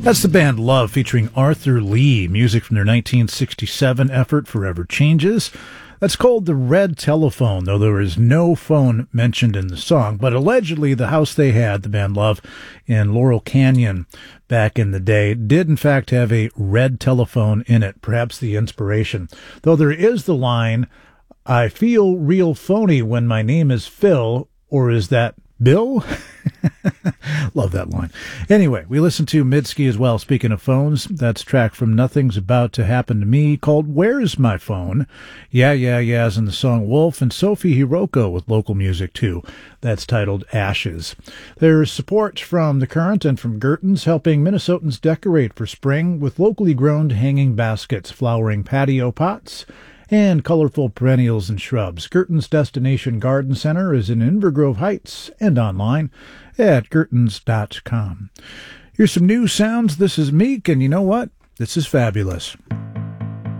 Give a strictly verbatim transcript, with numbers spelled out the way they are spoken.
That's the band Love featuring Arthur Lee, music from their nineteen sixty-seven effort Forever Changes. That's called The Red Telephone, though there is no phone mentioned in the song. But allegedly the house they had, the band Love, in Laurel Canyon back in the day, did in fact have a red telephone in it, perhaps the inspiration. Though there is the line, I feel real phony when my name is Phil, or is that Bill? Love that line. Anyway, we listened to Mitski as well. Speaking of phones, that's track from Nothing's About to Happen to Me called Where's My Phone? Yeah, Yeah, Yeahs in the song Wolf, and Sophie Hiroko with local music too. That's titled Ashes. There's support from The Current and from Gertens, helping Minnesotans decorate for spring with locally grown hanging baskets, flowering patio pots, and colorful perennials and shrubs. Gertens Destination Garden Center is in Invergrove Heights and online at gertens dot com. Here's some new sounds. This is Meek, and you know what? This is fabulous.